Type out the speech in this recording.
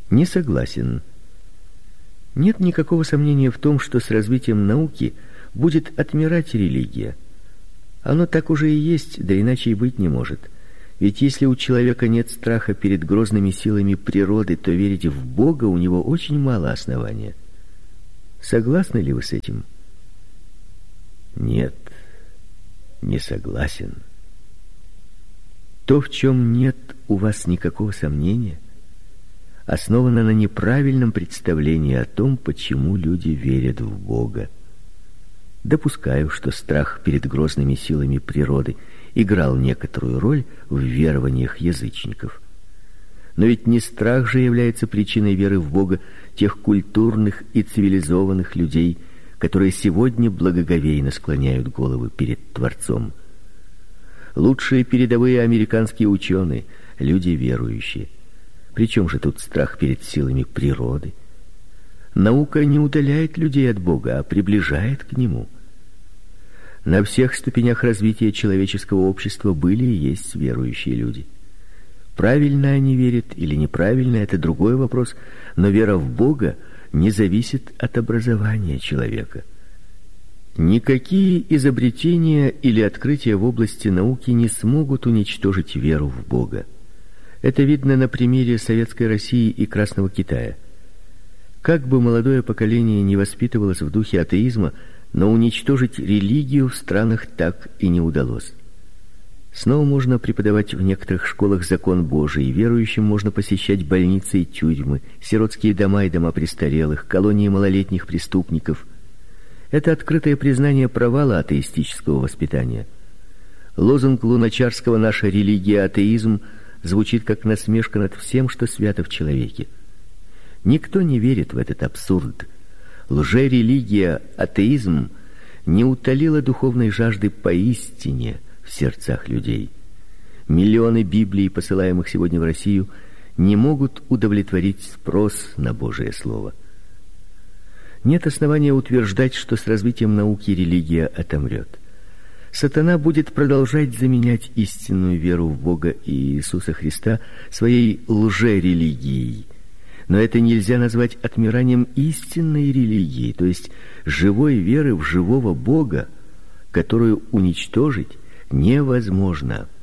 Не согласен. Нет никакого сомнения в том, что с развитием науки будет отмирать религия. Оно так уже и есть, да иначе и быть не может. Ведь если у человека нет страха перед грозными силами природы, то верить в Бога у него очень мало основания. Согласны ли вы с этим? Нет, не согласен. То, в чем нет у вас никакого сомнения, основано на неправильном представлении о том, почему люди верят в Бога. Допускаю, что страх перед грозными силами природы играл некоторую роль в верованиях язычников. Но ведь не страх же является причиной веры в Бога тех культурных и цивилизованных людей, которые сегодня благоговейно склоняют головы перед Творцом. Лучшие передовые американские ученые, люди верующие. Причем же тут страх перед силами природы? Наука не удаляет людей от Бога, а приближает к Нему. На всех ступенях развития человеческого общества были и есть верующие люди. Правильно они верят или неправильно — это другой вопрос, но вера в Бога не зависит от образования человека. Никакие изобретения или открытия в области науки не смогут уничтожить веру в Бога. Это видно на примере Советской России и Красного Китая. Как бы молодое поколение не воспитывалось в духе атеизма, но уничтожить религию в странах так и не удалось. Снова можно преподавать в некоторых школах закон Божий, верующим можно посещать больницы и тюрьмы, сиротские дома и дома престарелых, колонии малолетних преступников. Это открытое признание провала атеистического воспитания. Лозунг Луначарского «Наша религия – атеизм» звучит как насмешка над всем, что свято в человеке. Никто не верит в этот абсурд. Лжерелигия, атеизм не утолила духовной жажды поистине в сердцах людей. Миллионы Библий, посылаемых сегодня в Россию, не могут удовлетворить спрос на Божие Слово. Нет основания утверждать, что с развитием науки религия отомрет. Сатана будет продолжать заменять истинную веру в Бога и Иисуса Христа своей лжерелигией. Но это нельзя назвать отмиранием истинной религии, то есть живой веры в живого Бога, которую уничтожить невозможно.